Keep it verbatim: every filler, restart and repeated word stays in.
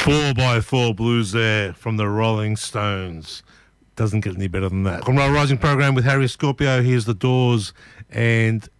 four by four blues there from the Rolling Stones. Doesn't get any better than that. Conrail Rising program with Harry Scorpio. Here's The Doors and